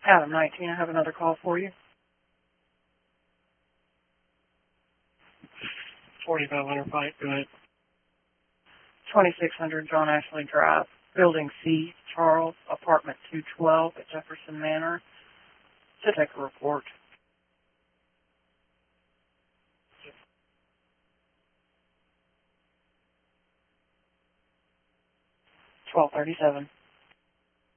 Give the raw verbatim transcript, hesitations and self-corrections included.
Adam nineteen, I have another call for you. forty-five hundred Pike, go ahead. twenty-six hundred John Ashley Drive, Building C, Charles, Apartment two twelve at Jefferson Manor, to take a report. twelve thirty-seven.